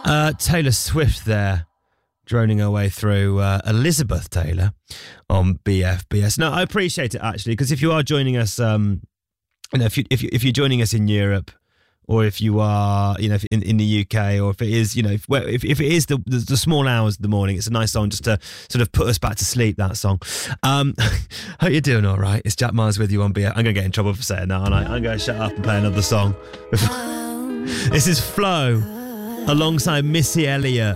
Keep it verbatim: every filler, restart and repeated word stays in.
Uh, Taylor Swift there, droning her way through uh, Elizabeth Taylor on B F B S. No, I appreciate it actually, because if you are joining us, um, you know, if you if you if you're joining us in Europe, or if you are, you know, in, in the U K, or if it is, you know, if if, if it is the, the the small hours of the morning, it's a nice song just to sort of put us back to sleep. That song. Um, hope you're doing all right. It's Jack Myers with you on B F. I'm gonna get in trouble for saying that, aren't I? I'm gonna shut up and play another song. This is Flo alongside Missy Elliott.